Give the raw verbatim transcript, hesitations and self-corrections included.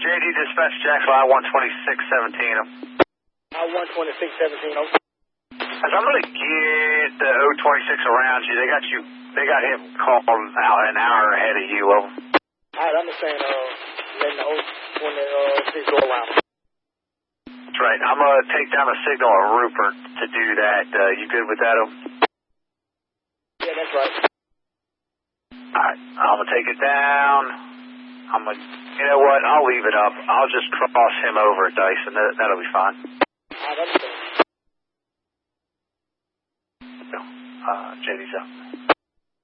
J D dispatch Jackson, I one twenty-six seventeen. I one twenty-six seventeen. As I'm going to get the O twenty-six around you, they got you, they got him called out an hour ahead of you. Over. All right, I'm just saying, uh, letting the O twenty-six go around. That's right. I'm going to take down a signal of Rupert to do that. Uh, you good with that? Yeah, that's right. All right, I'm going to take it down. I'm going to, you know what, I'll leave it up. I'll just cross him over, Dyson. That, that'll be fine. All right, that's good. Uh, J D's up.